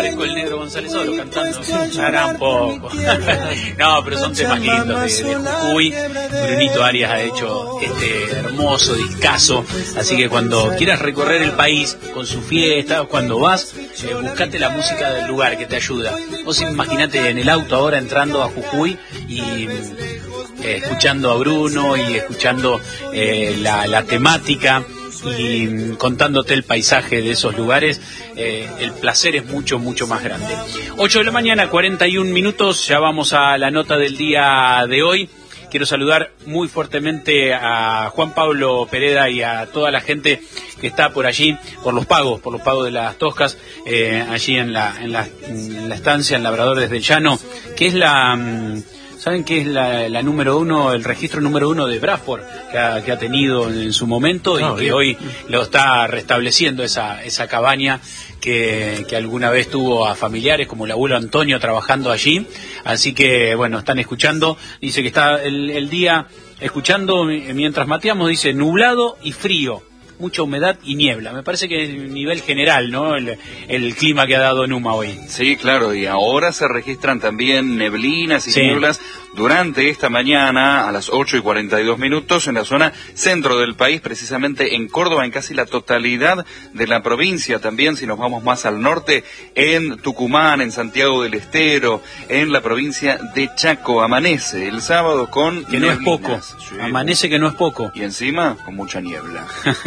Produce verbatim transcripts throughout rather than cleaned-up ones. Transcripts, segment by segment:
parezco el Negro González Oro cantando. Hará un poco. No, pero son temas lindos de, de Jujuy. Brunito Arias ha hecho este hermoso discazo. Así que cuando quieras recorrer el país con su fiesta, cuando vas, eh, buscate la música del lugar que te ayuda. Vos imaginate en el auto ahora entrando a Jujuy y eh, escuchando a Bruno y escuchando eh, la, la temática y contándote el paisaje de esos lugares, eh, el placer es mucho, mucho más grande. ocho de la mañana, cuarenta y un minutos, ya vamos a la nota del día de hoy. Quiero saludar muy fuertemente a Juan Pablo Pereda y a toda la gente que está por allí, por los pagos, por los pagos de las Toscas, eh, allí en la, en, la, en la estancia, en Labradores del Llano, que es la... ¿Saben qué es la, la número uno, el registro número uno de Bradford que ha, que ha tenido en su momento y oh, que bien. Hoy lo está restableciendo esa, esa cabaña que, que alguna vez tuvo a familiares como el abuelo Antonio trabajando allí? Así que, bueno, están escuchando. Dice que está el, el día escuchando mientras mateamos, dice nublado y frío. Mucha humedad y niebla. Me parece que es el nivel general, ¿no? El, el clima que ha dado Numa hoy. Sí, claro, y ahora se registran también neblinas y sí. nieblas durante esta mañana a las ocho y cuarenta y dos minutos en la zona centro del país, precisamente en Córdoba, en casi la totalidad de la provincia. También, si nos vamos más al norte, en Tucumán, en Santiago del Estero, en la provincia de Chaco. Amanece el sábado con que no neblinas. Es poco. Sí. Amanece que no es poco. Y encima con mucha niebla.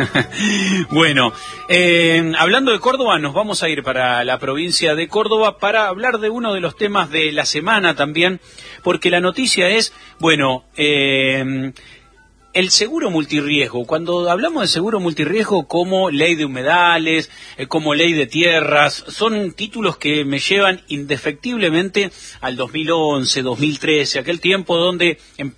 Bueno, eh, hablando de Córdoba, nos vamos a ir para la provincia de Córdoba para hablar de uno de los temas de la semana también, porque la noticia es, bueno, eh, el seguro multirriesgo. Cuando hablamos de seguro multirriesgo como ley de humedales, eh, como ley de tierras, son títulos que me llevan indefectiblemente al dos mil once, dos mil trece, aquel tiempo donde em,